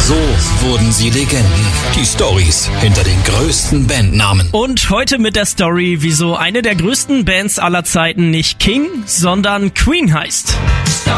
So wurden sie Legenden. Die Storys hinter den größten Bandnamen. Und heute mit der Story, wieso eine der größten Bands aller Zeiten nicht King, sondern Queen heißt.